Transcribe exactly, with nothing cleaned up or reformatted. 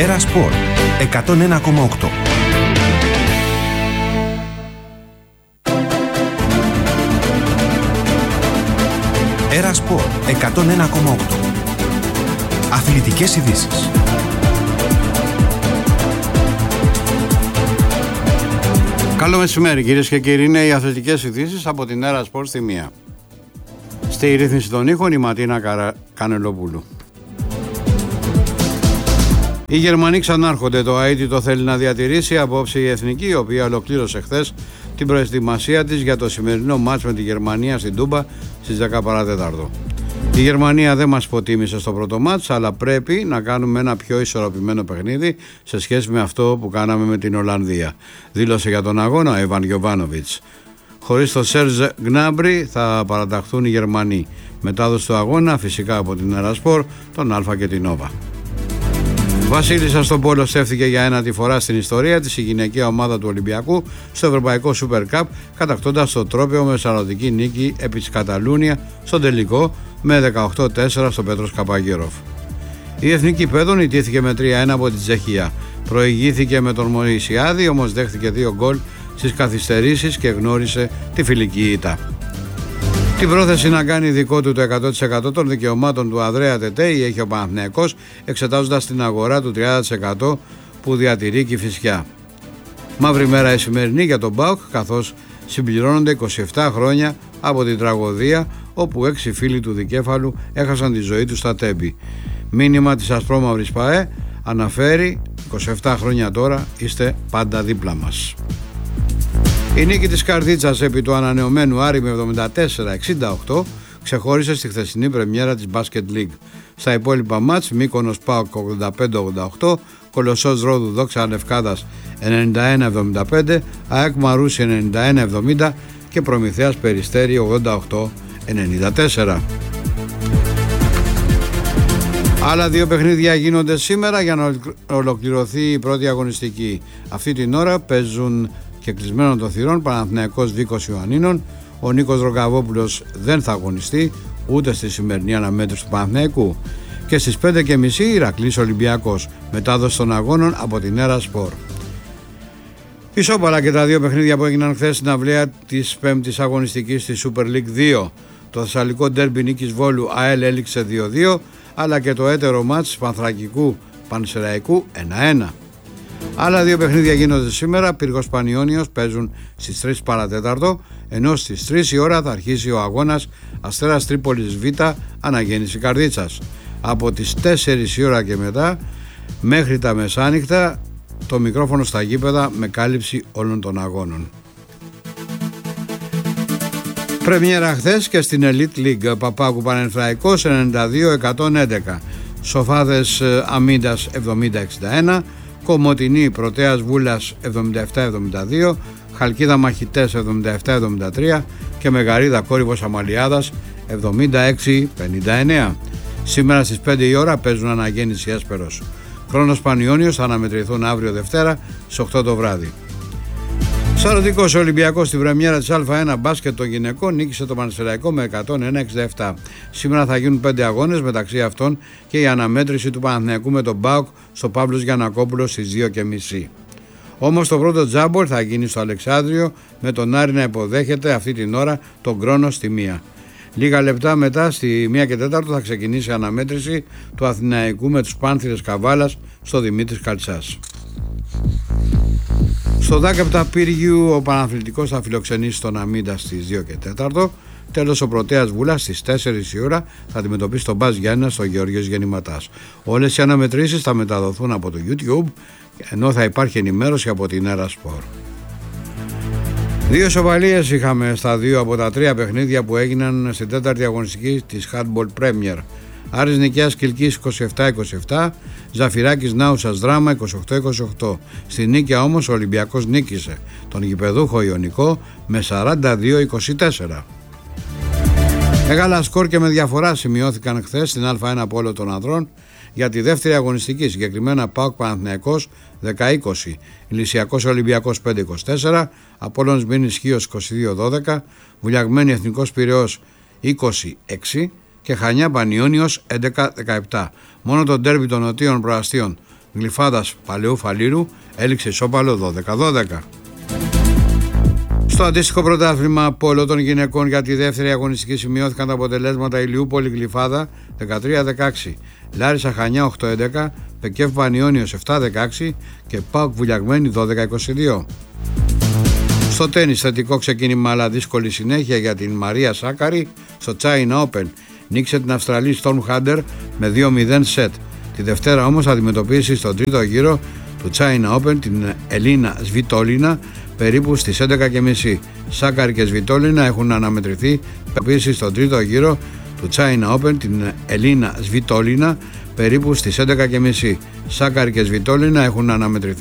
Έρα Σπορ εκατόν ένα κόμμα οκτώ. Έρα Σπορ εκατόν ένα κόμμα οκτώ. Αθλητικές ειδήσεις. Καλό μεσημέρι κυρίες και κύριοι, είναι οι αθλητικές ειδήσεις από την Έρα Σπορ στη μία. Στη ρύθμιση των ήχων η Ματίνα Καρα... Κανελοπούλου. Οι Γερμανοί ξανάρχονται. Το ΑΕΤ το θέλει να διατηρήσει απόψε η Εθνική, η οποία ολοκλήρωσε χθες την προετοιμασία της για το σημερινό μάτς με τη Γερμανία στην Τούμπα στις δέκα παρά τέταρτο. Η Γερμανία δεν μας υποτίμησε στο πρώτο μάτς, αλλά πρέπει να κάνουμε ένα πιο ισορροπημένο παιχνίδι σε σχέση με αυτό που κάναμε με την Ολλανδία, δήλωσε για τον αγώνα ο Ιβάν Γιοβάνοβιτς. Χωρίς το Σέρζ Γκνάμπρι θα παραταχθούν οι Γερμανοί. Μετάδοση του αγώνα φυσικά από την Έρα Σπορ, τον Α και την Νόβα. Βασίλισσα στον πόλο στέφθηκε για ένατη φορά στην ιστορία της η γυναικεία ομάδα του Ολυμπιακού στο Ευρωπαϊκό Super Cup, κατακτώντας το τρόπαιο με σαρωτική νίκη επί της Καταλούνια στον τελικό με δεκαοκτώ τέσσερα στο Πέτρος Καπαγγέροφ. Η Εθνική Παιδών ιτήθηκε με τρία ένα από την Τσεχία. Προηγήθηκε με τον Μωυσιάδη, όμως δέχτηκε δύο γκολ στις καθυστερήσεις και γνώρισε τη φιλική ήττα. Την πρόθεση να κάνει δικό του το εκατό τοις εκατό των δικαιωμάτων του Ανδρέα Τετέι έχει ο Παναθηναϊκός, εξετάζοντας την αγορά του τριάντα τοις εκατό που διατηρεί η Κηφισιά. Μαύρη μέρα η σημερινή για τον ΠΑΟΚ, καθώς συμπληρώνονται είκοσι επτά χρόνια από την τραγωδία όπου έξι φίλοι του δικέφαλου έχασαν τη ζωή τους στα Τέμπη. Μήνυμα της Ασπρόμαυρης ΠΑΕ αναφέρει είκοσι επτά χρόνια τώρα είστε πάντα δίπλα μας. Η νίκη της Καρδίτσας επί του ανανεωμένου Άρη με εβδομήντα τέσσερα εξήντα οκτώ ξεχώρισε στη χθεσινή πρεμιέρα της Basket League. Στα υπόλοιπα μάτς, Μύκονος ΠΑΟΚ ογδόντα πέντε ογδόντα οκτώ, Κολοσσός Ρόδου Δόξα Λευκάδας ενενήντα ένα εβδομήντα πέντε, ΑΕΚ Μαρούσι ενενήντα ένα εβδομήντα και Προμηθέας Περιστέρι ογδόντα οκτώ ενενήντα τέσσερα. Άλλα δύο παιχνίδια γίνονται σήμερα για να ολοκληρωθεί η πρώτη αγωνιστική. Αυτή την ώρα παίζουν και κλεισμένων των θυρών Παναθηναϊκός Βίκος Ιωαννίνων. Ο Νίκος Ροκαβόπουλος δεν θα αγωνιστεί ούτε στη σημερινή αναμέτρηση του Παναθηναϊκού. Και στις πέντε και μισή Ηρακλής Ολυμπιακός, μετάδοση των αγώνων από την Έρα Σπορ. Ισόπαλα και τα δύο παιχνίδια που έγιναν χθες στην αυλαία της πέμπτης αγωνιστικής στη Super League δύο. Το Θεσσαλικό ντέρμπι νίκης Βόλου ΑΕΛ έληξε δύο δύο, αλλά και το έτερο μάτς Πανθρακικού Πανσεραϊκού ένα ένα. Άλλα δύο παιχνίδια γίνονται σήμερα. Πύργος Πανιώνιος παίζουν στις τρεις παρά τέταρτο, ενώ στις τρεις η ώρα θα αρχίσει ο αγώνας Αστέρας Τρίπολης Β Αναγέννηση Καρδίτσας. Από τις τέσσερις η ώρα και μετά μέχρι τα μεσάνυχτα το μικρόφωνο στα γήπεδα με κάλυψη όλων των αγώνων. Πρεμιέρα χθες και στην Elite League. Παπάκου Πανενθραϊκός ενενήντα δύο εκατόν έντεκα, Σοφάδες Αμίντας εβδομήντα εξήντα ένα, Κομοτηνή Πρωτέας Βούλας εβδομήντα επτά εβδομήντα δύο, Χαλκίδα Μαχητές εβδομήντα επτά εβδομήντα τρία και Μεγαρίδα Κόρυβος Αμαλιάδας εβδομήντα έξι πενήντα εννέα. Σήμερα στις πέντε η ώρα παίζουν Αναγέννηση Έσπερος. Χρόνος Πανιώνιος θα αναμετρηθούν αύριο Δευτέρα στις οκτώ το βράδυ. Σαρωτικός Ολυμπιακός στην πρεμιέρα της Α1 μπάσκετ των γυναικών νίκησε το Πανσεραϊκό με εκατόν ένα εξήντα επτά. Σήμερα θα γίνουν πέντε αγώνες, μεταξύ αυτών και η αναμέτρηση του Παναθηναϊκού με τον ΠΑΟΚ στο Παύλος Γιαννακόπουλος στις δύο και μισή. Όμως το πρώτο τζάμπορ θα γίνει στο Αλεξάνδριο με τον Άρη να υποδέχεται αυτή την ώρα τον Κρόνο στη μία. Λίγα λεπτά μετά στη μία και τέταρτο θα ξεκινήσει η αναμέτρηση του Αθηναϊκού με τους Πάνθυρες Καβάλας στο Δημήτρης Καλτσάς. Στο Δάκεπτα Πύργιου ο Παναθλητικός θα φιλοξενήσει τον Αμίντα στις δύο και τέταρτο. Τέλος ο Πρωτέας Βούλας στις τέσσερις η ώρα θα αντιμετωπίσει τον Μπας Γιάννηνα στο Γεωργίος Γεννηματάς. Όλες οι αναμετρήσεις θα μεταδοθούν από το YouTube, ενώ θα υπάρχει ενημέρωση από την Έρα Σπορ. Δύο σοβαλίες είχαμε στα δύο από τα τρία παιχνίδια που έγιναν στην τέταρτη αγωνιστική της Handball Premier. Άρης Νικαίας Κιλκής είκοσι επτά είκοσι επτά, Ζαφυράκης Νάουσας Δράμα είκοσι οκτώ είκοσι οκτώ. Στη Νίκαια όμως ο Ολυμπιακός νίκησε τον γηπεδούχο Ιωνικό με σαράντα δύο είκοσι τέσσερα. Μεγάλα σκορ και με διαφορά σημειώθηκαν χθες στην Α1 πόλο των ανδρών για τη δεύτερη αγωνιστική, συγκεκριμένα ΠΑΟΚ Παναθηναϊκός δέκα είκοσι, Ηλυσιακός Ολυμπιακός πέντε είκοσι τέσσερα, Απόλλωνας Μήνης Χίος είκοσι δύο δώδεκα, Βουλιαγμένη Εθνικός Πειραιώς είκοσι έξι και Χανιά Πανιώνιος έντεκα δεκαεπτά. Μόνο το ντέρμπι των νοτίων προαστίων Γλυφάδας Παλαιού Φαλήρου έληξε ισόπαλο δώδεκα δώδεκα. Στο αντίστοιχο πρωτάθλημα πόλο των γυναικών για τη δεύτερη αγωνιστική σημειώθηκαν τα αποτελέσματα Ηλιούπολη Γλυφάδα δεκατρία δεκαέξι, Λάρισα Χανιά οκτώ έντεκα, Πεκέφ Πανιώνιος επτά δεκαέξι και ΠΑΟΚ Βουλιαγμένη δώδεκα είκοσι δύο. Στο τένις θετικό ξεκίνημα αλλά δύσκολη συνέχεια για την Μαρία Σάκαρη στο China Open. Νίκησε την Αυστραλή Storm Hunter με δύο μηδέν σετ. Τη Δευτέρα όμως θα αντιμετωπίσει στον τρίτο γύρο του China Open την Ελίνα Σβιτόλινα περίπου στις έντεκα και μισή. Σάκαρη και Σβιτόλινα έχουν αναμετρηθεί επίσης στον τρίτο γύρο του China Open την Ελίνα Σβιτόλινα περίπου στις έντεκα και μισή. Σάκαρη και Σβιτόλινα έχουν αναμετρηθεί